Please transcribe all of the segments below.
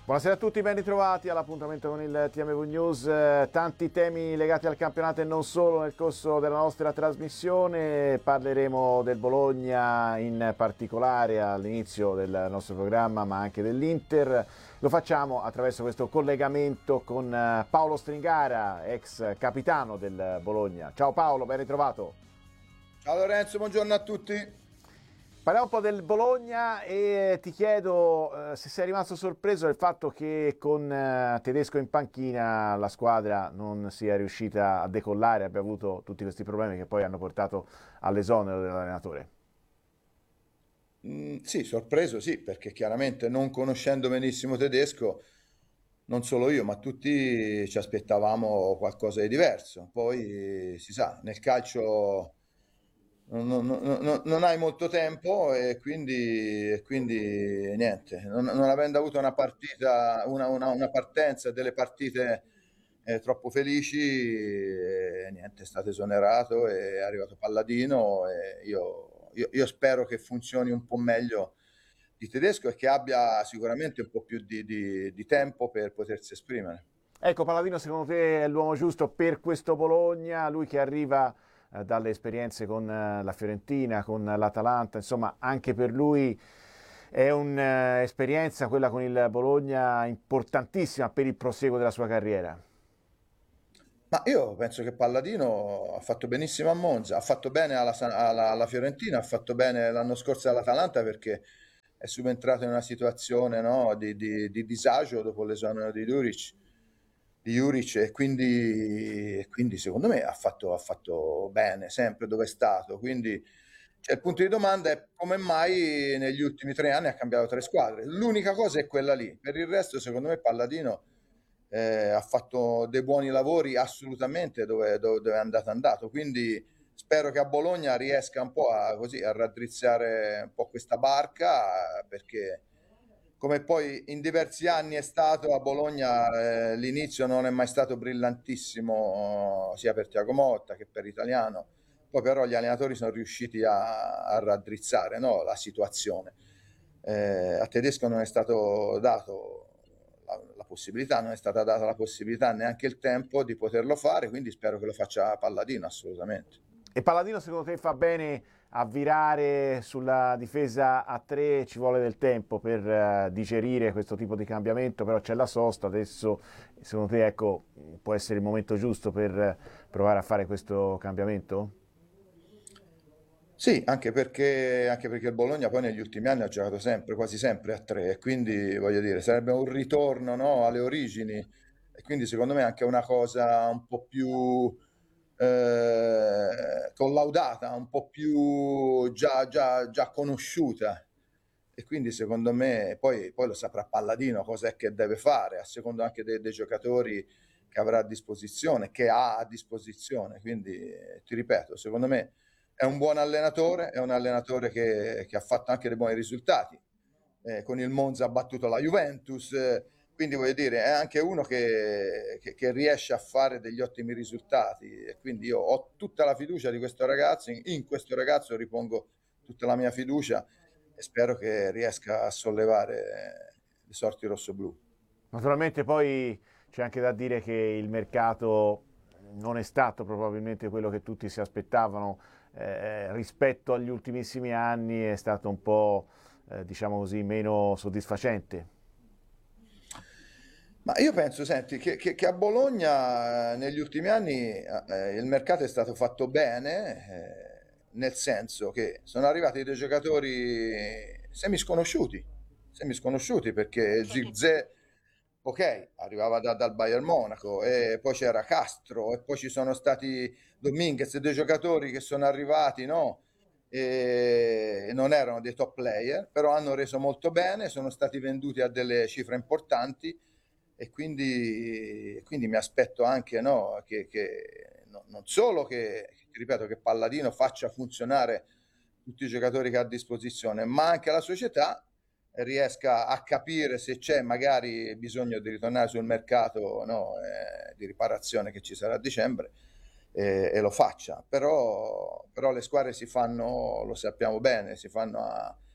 Buonasera a tutti, ben ritrovati all'appuntamento con il TMV News. Tanti temi legati al campionato e non solo nel corso della nostra trasmissione. Parleremo del Bologna in particolare all'inizio del nostro programma, ma anche dell'Inter. Lo facciamo attraverso questo collegamento con Paolo Stringara, ex capitano del Bologna. Ciao Paolo, ben ritrovato. Ciao Lorenzo, buongiorno a tutti. Parliamo un po' del Bologna e ti chiedo se sei rimasto sorpreso del fatto che con Tedesco in panchina la squadra non sia riuscita a decollare, abbia avuto tutti questi problemi che poi hanno portato all'esonero dell'allenatore. Sì, sorpreso sì, perché chiaramente non conoscendo benissimo Tedesco, non solo io, ma tutti ci aspettavamo qualcosa di diverso. Poi si sa, nel calcio non hai molto tempo e quindi niente, non avendo avuto una partita, una partenza e delle partite troppo felici, niente, è stato esonerato, è arrivato Palladino e io spero che funzioni un po' meglio di Tedesco e che abbia sicuramente un po' più di tempo per potersi esprimere. Ecco, Palladino secondo te è l'uomo giusto per questo Bologna, lui che arriva dalle esperienze con la Fiorentina, con l'Atalanta, insomma anche per lui è un'esperienza, quella con il Bologna, importantissima per il proseguo della sua carriera. Ma io penso che Palladino ha fatto benissimo a Monza, ha fatto bene alla Fiorentina, ha fatto bene l'anno scorso all'Atalanta perché è subentrato in una situazione, no, di disagio dopo l'esonero di Juric e quindi secondo me ha fatto bene sempre dove è stato. Quindi cioè, il punto di domanda è come mai negli ultimi 3 anni ha cambiato 3 squadre. L'unica cosa è quella lì, per il resto secondo me Palladino ha fatto dei buoni lavori assolutamente dove è andato. Quindi spero che a Bologna riesca un po' così, a raddrizzare un po' questa barca, perché come poi in diversi anni è stato a Bologna, l'inizio non è mai stato brillantissimo, sia per Tiago Motta che per Italiano. Poi però gli allenatori sono riusciti a raddrizzare, no, la situazione. A Tedesco non è stato dato la possibilità, non è stata data la possibilità, neanche il tempo di poterlo fare, quindi spero che lo faccia Palladino assolutamente. E Palladino secondo te fa bene a virare sulla difesa a 3? Ci vuole del tempo per digerire questo tipo di cambiamento, però c'è la sosta adesso, secondo te ecco, può essere il momento giusto per provare a fare questo cambiamento? Sì, anche perché il Bologna poi negli ultimi anni ha giocato sempre, quasi sempre a 3, e quindi voglio dire, sarebbe un ritorno, no, alle origini, e quindi secondo me è anche una cosa un po' più collaudata, un po' più già conosciuta. E quindi secondo me poi lo saprà Palladino cosa è che deve fare, a secondo anche dei giocatori che avrà a disposizione, che ha a disposizione. Quindi ti ripeto, secondo me è un buon allenatore, è un allenatore che ha fatto anche dei buoni risultati. Con il Monza ha battuto la Juventus, quindi voglio dire, è anche uno che riesce a fare degli ottimi risultati, e quindi io ho tutta la fiducia di questo ragazzo, in questo ragazzo ripongo tutta la mia fiducia e spero che riesca a sollevare le sorti rossoblù. Naturalmente poi c'è anche da dire che il mercato non è stato probabilmente quello che tutti si aspettavano rispetto agli ultimissimi anni, è stato un po' diciamo così meno soddisfacente. Ma io penso, senti, che a Bologna negli ultimi anni il mercato è stato fatto bene, nel senso che sono arrivati dei giocatori semisconosciuti perché Zirkzee, ok, arrivava dal Bayern Monaco, e poi c'era Castro, e poi ci sono stati Dominguez, dei giocatori che sono arrivati, no? E non erano dei top player, però hanno reso molto bene, sono stati venduti a delle cifre importanti e quindi mi aspetto anche, no, non solo che, ti ripeto, che Palladino faccia funzionare tutti i giocatori che ha a disposizione, ma anche la società riesca a capire se c'è magari bisogno di ritornare sul mercato, no, di riparazione che ci sarà a dicembre, e lo faccia. Però le squadre si fanno, lo sappiamo bene, si fanno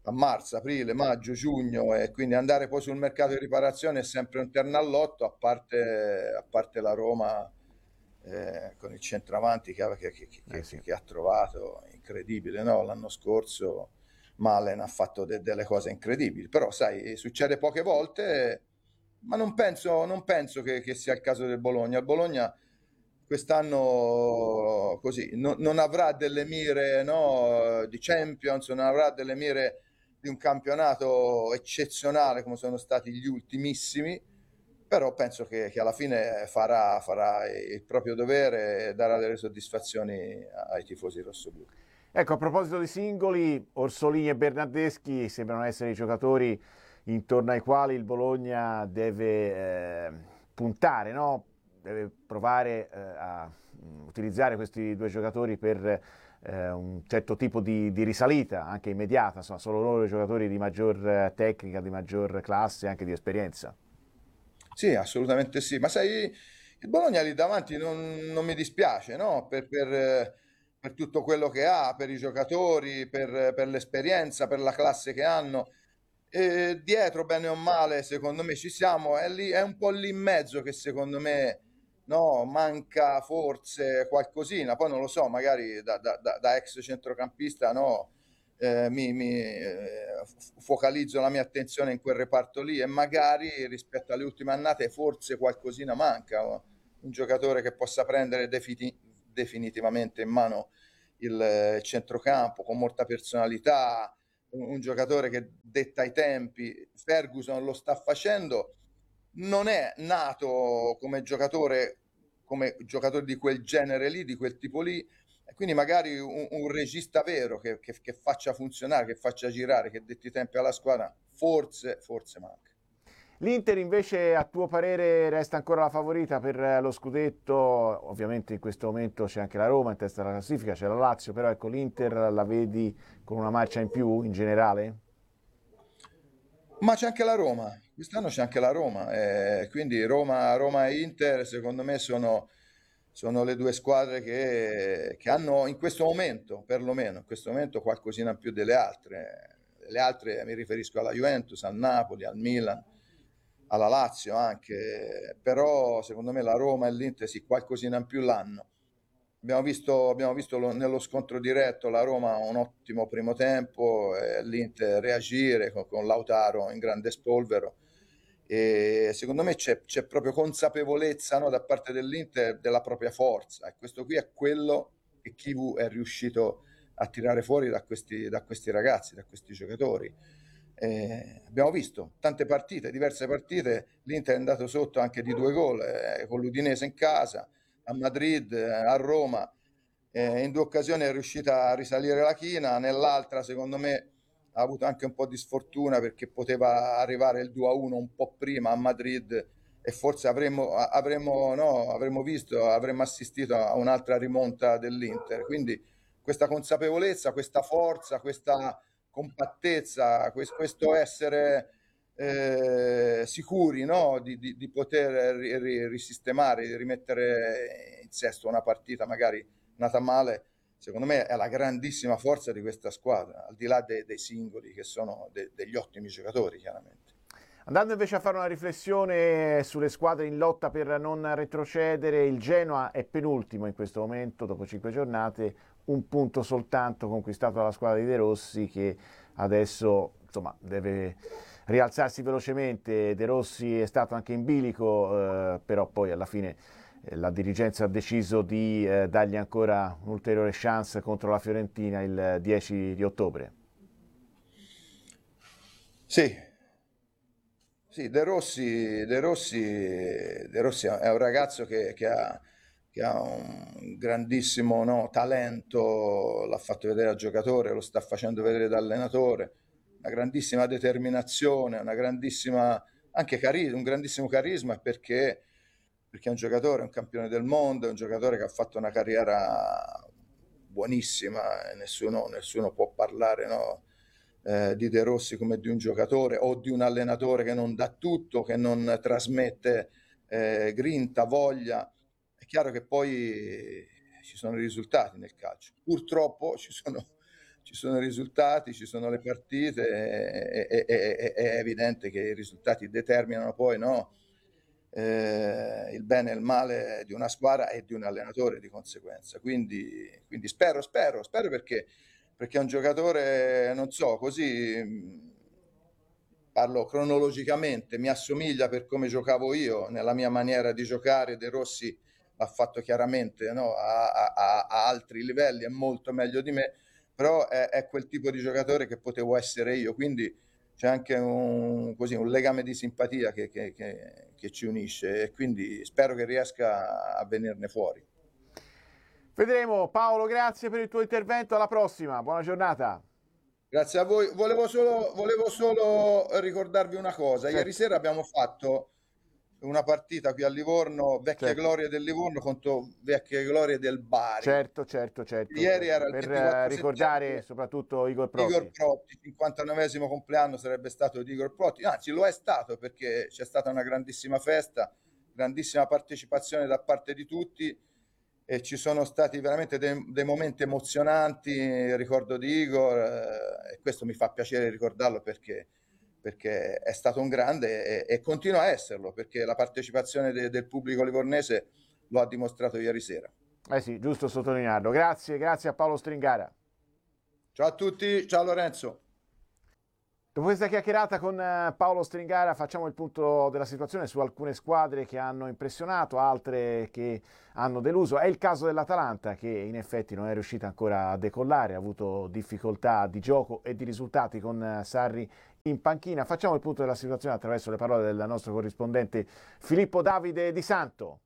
a marzo, aprile, maggio, giugno, e quindi andare poi sul mercato di riparazione è sempre un terno al lotto, a parte la Roma con il centravanti Sì. che ha trovato, incredibile, no? L'anno scorso Malen ha fatto delle cose incredibili, però sai, succede poche volte, ma non penso che sia il caso del Bologna. Il Bologna quest'anno così non avrà delle mire, no, di Champions, non avrà delle mire di un campionato eccezionale come sono stati gli ultimissimi, però penso che alla fine farà il proprio dovere e darà delle soddisfazioni ai tifosi rossoblù. Ecco, a proposito di singoli, Orsolini e Bernardeschi sembrano essere i giocatori intorno ai quali il Bologna deve puntare, no? Deve provare a utilizzare questi due giocatori per un certo tipo di risalita, anche immediata, insomma, sono loro i giocatori di maggior tecnica, di maggior classe, anche di esperienza. Sì, assolutamente sì, ma sai, il Bologna lì davanti non mi dispiace, no? Per tutto quello che ha, per i giocatori, per l'esperienza, per la classe che hanno. E dietro, bene o male, secondo me ci siamo, è un po' lì in mezzo che secondo me no, manca forse qualcosina, poi non lo so, magari da ex centrocampista no, focalizzo la mia attenzione in quel reparto lì e magari rispetto alle ultime annate forse qualcosina manca, un giocatore che possa prendere definitivamente in mano il centrocampo con molta personalità, un giocatore che detta i tempi. Ferguson lo sta facendo, non è nato come giocatore di quel genere lì, di quel tipo lì, e quindi magari un regista vero che faccia funzionare, che faccia girare, che detti i tempi alla squadra, forse manca. L'Inter invece a tuo parere resta ancora la favorita per lo scudetto, ovviamente in questo momento c'è anche la Roma in testa alla classifica, c'è la Lazio, però ecco l'Inter la vedi con una marcia in più in generale? Ma c'è anche la Roma, quest'anno c'è anche la Roma, quindi Roma e Inter secondo me sono le due squadre che hanno in questo momento, perlomeno in questo momento, qualcosina in più delle altre. Le altre mi riferisco alla Juventus, al Napoli, al Milan, alla Lazio anche, però secondo me la Roma e l'Inter sì, qualcosina in più l'hanno. Abbiamo visto nello scontro diretto la Roma un ottimo primo tempo, l'Inter reagire con Lautaro in grande spolvero. E secondo me c'è proprio consapevolezza, no, da parte dell'Inter della propria forza, e questo qui è quello che Kivu è riuscito a tirare fuori da questi ragazzi, da questi giocatori. Abbiamo visto tante partite, diverse partite, l'Inter è andato sotto anche di 2 gol, con l'Udinese in casa, a Madrid, a Roma. In 2 occasioni è riuscita a risalire la china, nell'altra secondo me ha avuto anche un po' di sfortuna perché poteva arrivare il 2-1 un po' prima a Madrid e forse no, avremmo assistito a un'altra rimonta dell'Inter. Quindi questa consapevolezza, questa forza, questa compattezza, questo essere sicuri, no? Di poter risistemare, di rimettere in sesto una partita magari nata male, secondo me è la grandissima forza di questa squadra, al di là dei singoli che sono degli ottimi giocatori, chiaramente. Andando invece a fare una riflessione sulle squadre in lotta per non retrocedere, il Genoa è penultimo in questo momento, dopo 5 giornate, un punto soltanto conquistato dalla squadra di De Rossi che adesso insomma, deve rialzarsi velocemente. De Rossi è stato anche in bilico, però poi alla fine la dirigenza ha deciso di dargli ancora un'ulteriore chance contro la Fiorentina il 10 di ottobre. Sì, sì, De Rossi è un ragazzo che ha un grandissimo, no, talento, l'ha fatto vedere al giocatore, lo sta facendo vedere da allenatore, una grandissima determinazione, una grandissima, un grandissimo carisma perché è un giocatore, è un campione del mondo, è un giocatore che ha fatto una carriera buonissima, e nessuno può parlare, no, di De Rossi come di un giocatore o di un allenatore che non dà tutto, che non trasmette grinta, voglia. È chiaro che poi ci sono i risultati nel calcio. Purtroppo ci sono i risultati, ci sono le partite, è evidente che i risultati determinano poi, no, il bene e il male di una squadra e di un allenatore di conseguenza. Quindi spero perché è un giocatore, non so, così parlo cronologicamente, mi assomiglia per come giocavo io, nella mia maniera di giocare. De Rossi l'ha fatto chiaramente, no, a altri livelli, è molto meglio di me, però è quel tipo di giocatore che potevo essere io, quindi c'è anche un legame di simpatia che ci unisce e quindi spero che riesca a venirne fuori. Vedremo. Paolo, grazie per il tuo intervento, alla prossima, buona giornata. Grazie a voi. Volevo solo ricordarvi una cosa. Ieri Certo, sera abbiamo fatto una partita qui a Livorno, vecchie certo, glorie del Livorno contro vecchie glorie del Bari. certo, Ieri era il per 24 ricordare settembre. soprattutto Igor Igor Protti. Protti, 59esimo compleanno sarebbe stato di Igor Protti, anzi lo è stato perché c'è stata una grandissima festa, grandissima partecipazione da parte di tutti e ci sono stati veramente dei momenti emozionanti, ricordo di Igor, e questo mi fa piacere ricordarlo perché è stato un grande e continua a esserlo perché la partecipazione del pubblico livornese lo ha dimostrato ieri sera. Eh sì, giusto sottolinearlo. Grazie, grazie a Paolo Stringara. Ciao a tutti, ciao Lorenzo. Dopo questa chiacchierata con Paolo Stringara facciamo il punto della situazione su alcune squadre che hanno impressionato, altre che hanno deluso. È il caso dell'Atalanta che in effetti non è riuscita ancora a decollare, ha avuto difficoltà di gioco e di risultati con Sarri in panchina. Facciamo il punto della situazione attraverso le parole del nostro corrispondente Filippo Davide Di Santo.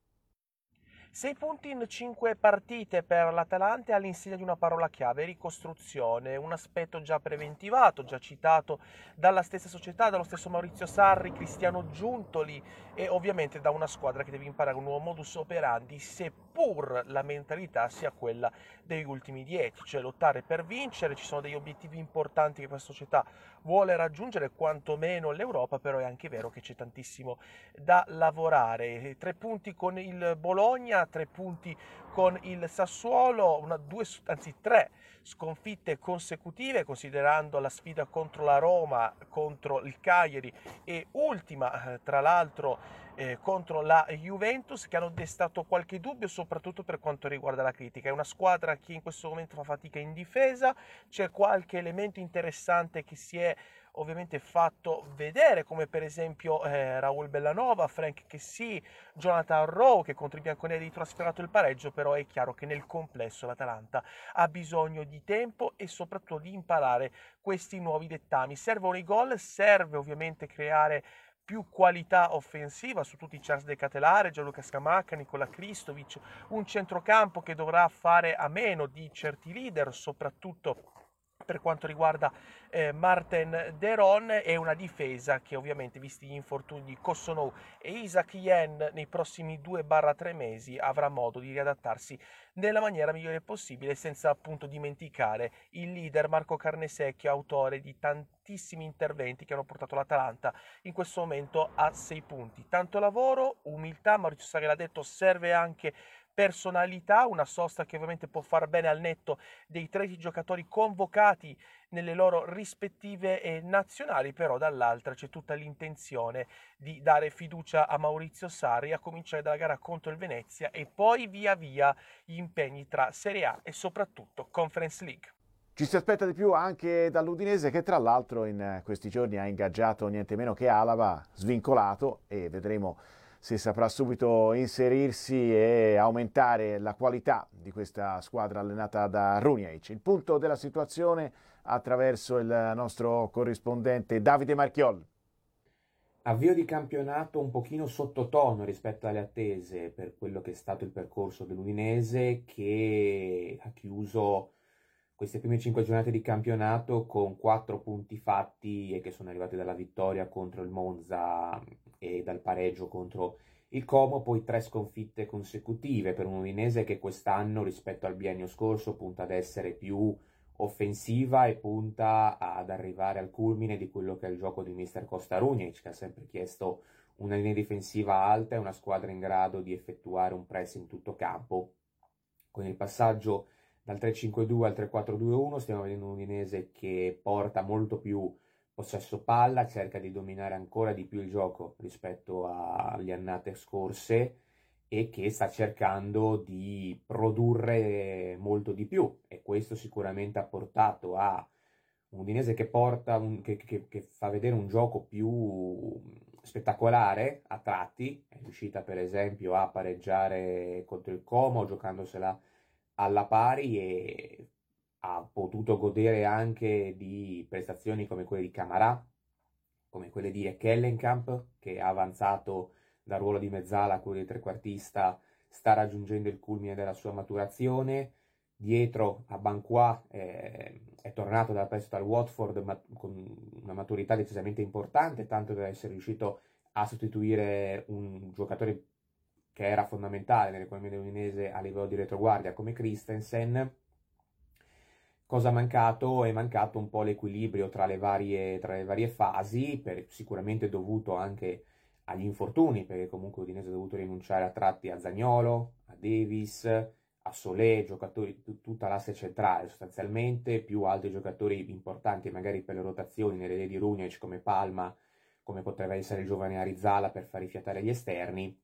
6 punti in 5 partite per l'Atalanta all'insegna di una parola chiave, ricostruzione, un aspetto già preventivato, già citato dalla stessa società, dallo stesso Maurizio Sarri, Cristiano Giuntoli e ovviamente da una squadra che deve imparare un nuovo modus operandi, seppur la mentalità sia quella degli ultimi 10, cioè lottare per vincere. Ci sono degli obiettivi importanti che questa società vuole raggiungere, quantomeno l'Europa, però è anche vero che c'è tantissimo da lavorare. 3 punti con il Bologna, 3 punti con il Sassuolo, anzi 3 sconfitte consecutive, considerando la sfida contro la Roma, contro il Cagliari e ultima, tra l'altro, contro la Juventus, che hanno destato qualche dubbio, soprattutto per quanto riguarda la critica. È una squadra che in questo momento fa fatica in difesa, c'è qualche elemento interessante che si è ovviamente fatto vedere, come per esempio Raul Bellanova, Frank Kessie, Jonathan Rowe, che contro i bianconeri ha trasferato il pareggio, però è chiaro che nel complesso l'Atalanta ha bisogno di tempo e soprattutto di imparare questi nuovi dettami. Servono i gol, serve ovviamente creare più qualità offensiva su tutti i Charles De Catelare, Gianluca Scamacca, Nicola Kristovic, un centrocampo che dovrà fare a meno di certi leader, soprattutto per quanto riguarda Marten Deron, e una difesa che ovviamente, visti gli infortuni di Kosonou e Isaac Yen, nei prossimi 2-3 mesi avrà modo di riadattarsi nella maniera migliore possibile, senza appunto dimenticare il leader Marco Carnesecchio, autore di tantissimi interventi che hanno portato l'Atalanta in questo momento a 6 punti. Tanto lavoro, umiltà, Maurizio Sarri l'ha detto, serve anche personalità, una sosta che ovviamente può far bene al netto dei 13 giocatori convocati nelle loro rispettive nazionali, però dall'altra c'è tutta l'intenzione di dare fiducia a Maurizio Sarri, a cominciare dalla gara contro il Venezia e poi via via gli impegni tra Serie A e soprattutto Conference League. Ci si aspetta di più anche dall'Udinese che tra l'altro in questi giorni ha ingaggiato niente meno che Alaba, svincolato, e vedremo se saprà subito inserirsi e aumentare la qualità di questa squadra allenata da Runjaic. Il punto della situazione attraverso il nostro corrispondente Davide Marchiol. Avvio di campionato un pochino sottotono rispetto alle attese per quello che è stato il percorso dell'Udinese, che ha chiuso queste prime 5 giornate di campionato con 4 punti fatti e che sono arrivati dalla vittoria contro il Monza e dal pareggio contro il Como, poi 3 sconfitte consecutive per un Udinese che quest'anno rispetto al biennio scorso punta ad essere più offensiva e punta ad arrivare al culmine di quello che è il gioco di mister Costa Runjaic, che ha sempre chiesto una linea difensiva alta e una squadra in grado di effettuare un press in tutto campo. Con il passaggio dal 3-5-2 al 3-4-2-1, stiamo vedendo un Udinese che porta molto più possesso palla, cerca di dominare ancora di più il gioco rispetto alle annate scorse e che sta cercando di produrre molto di più, e questo sicuramente ha portato a un Udinese che fa vedere un gioco più spettacolare a tratti. È riuscita per esempio a pareggiare contro il Como giocandosela alla pari, e ha potuto godere anche di prestazioni come quelle di Camarà, come quelle di Ekkelenkamp, che ha avanzato dal ruolo di mezzala a quello di trequartista, sta raggiungendo il culmine della sua maturazione. Dietro a Banquà è tornato dal prestito al Watford, ma con una maturità decisamente importante, tanto da essere riuscito a sostituire un giocatore che era fondamentale nell'economia dell'Udinese a livello di retroguardia come Christensen. Cosa è mancato? È mancato un po' l'equilibrio tra le varie fasi, sicuramente dovuto anche agli infortuni, perché comunque l'Udinese ha dovuto rinunciare a tratti a Zaniolo, a Davis, a Solé, giocatori, tutta l'asse centrale sostanzialmente, più altri giocatori importanti magari per le rotazioni nelle idee di Runjic come Palma, come potrebbe essere il giovane Arizala per far rifiatare gli esterni.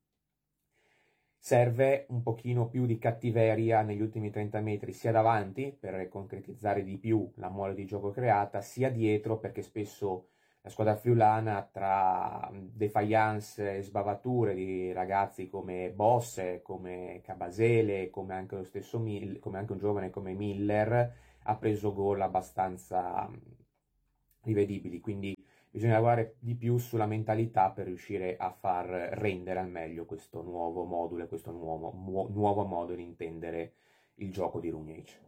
Serve un pochino più di cattiveria negli ultimi 30 metri, sia davanti per concretizzare di più la mole di gioco creata, sia dietro, perché spesso la squadra friulana, tra defiance e sbavature di ragazzi come Bosse, come Cabasele, come anche lo stesso come anche un giovane come Miller, ha preso gol abbastanza rivedibili. Quindi bisogna lavorare di più sulla mentalità per riuscire a far rendere al meglio questo nuovo modulo e questo nuovo modo di intendere il gioco di Runjic.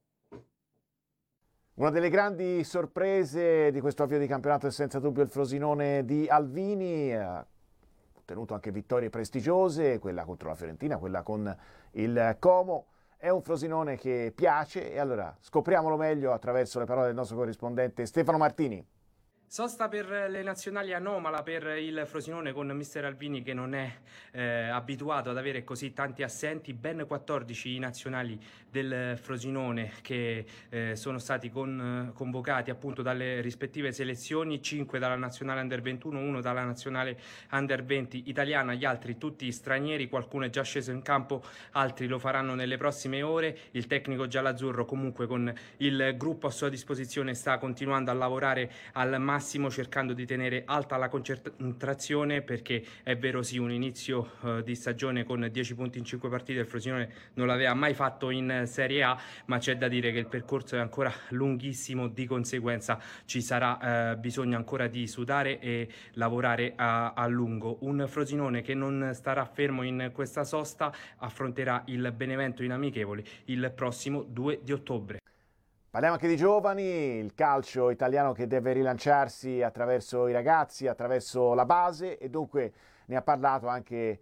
Una delle grandi sorprese di questo avvio di campionato è senza dubbio il Frosinone di Alvini. Ha ottenuto anche vittorie prestigiose, quella contro la Fiorentina, quella con il Como. È un Frosinone che piace, e allora scopriamolo meglio attraverso le parole del nostro corrispondente Stefano Martini. Sosta per le nazionali anomala per il Frosinone, con mister Alvini che non è abituato ad avere così tanti assenti. Ben 14 i nazionali del Frosinone che sono stati convocati appunto dalle rispettive selezioni, 5 dalla nazionale Under 21, 1 dalla nazionale Under 20 italiana, gli altri tutti stranieri. Qualcuno è già sceso in campo, altri lo faranno nelle prossime ore. Il tecnico giall'azzurro comunque con il gruppo a sua disposizione sta continuando a lavorare al massimo, cercando di tenere alta la concentrazione, perché è vero sì, un inizio di stagione con 10 punti in 5 partite il Frosinone non l'aveva mai fatto in Serie A, ma c'è da dire che il percorso è ancora lunghissimo, di conseguenza ci sarà bisogno ancora di sudare e lavorare a lungo. Un Frosinone che non starà fermo in questa sosta, affronterà il Benevento in amichevole il prossimo 2 di ottobre. Parliamo anche di giovani, il calcio italiano che deve rilanciarsi attraverso i ragazzi, attraverso la base, e dunque ne ha parlato anche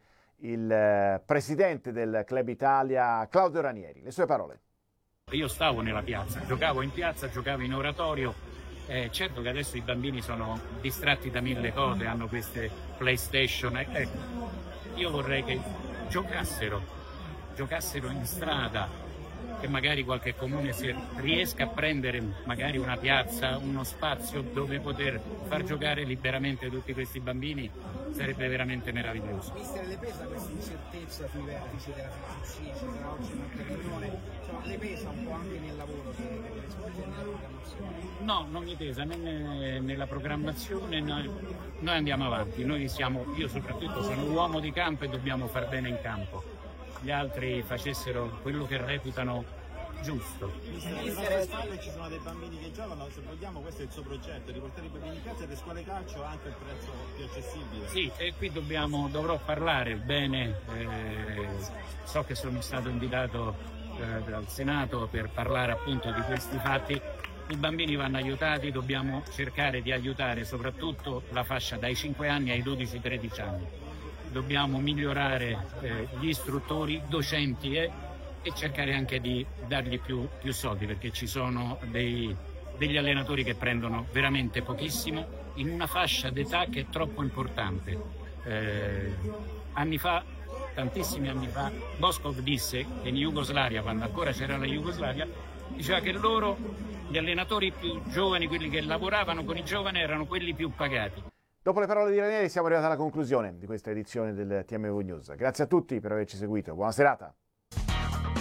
il presidente del Club Italia, Claudio Ranieri. Le sue parole. Io stavo nella piazza, giocavo in piazza, giocavo in oratorio. Certo che adesso i bambini sono distratti da mille cose, hanno queste PlayStation. Ecco, io vorrei che giocassero in strada, che magari qualche comune riesca a prendere magari una piazza, uno spazio dove poter far giocare liberamente tutti questi bambini, sarebbe veramente meraviglioso. Mister, le pesa questa incertezza sui vertici della FIGC, ci sarà oggi un'altra riunione, le pesa un po' anche nel lavoro che nella programmazione? No, non mi pesa né nella programmazione, noi andiamo avanti, io soprattutto sono uomo di campo e dobbiamo far bene in campo. Gli altri facessero quello che reputano giusto. Alle nostre spalle ci sono dei bambini che giocano, se vogliamo questo è il suo progetto, di portare i bambini in piazza e le scuole calcio anche a un prezzo più accessibile. Sì, e qui dovrò parlare bene, so che sono stato invitato dal Senato per parlare appunto di questi fatti. I bambini vanno aiutati, dobbiamo cercare di aiutare soprattutto la fascia dai 5 anni ai 12-13 anni. Dobbiamo migliorare gli istruttori, docenti e cercare anche di dargli più soldi, perché ci sono degli allenatori che prendono veramente pochissimo in una fascia d'età che è troppo importante. Anni fa tantissimi anni fa, Boskov disse che in Jugoslavia, quando ancora c'era la Jugoslavia, diceva che loro, gli allenatori più giovani, quelli che lavoravano con i giovani, erano quelli più pagati. Dopo le parole di Ranieri siamo arrivati alla conclusione di questa edizione del TMV News. Grazie a tutti per averci seguito, buona serata.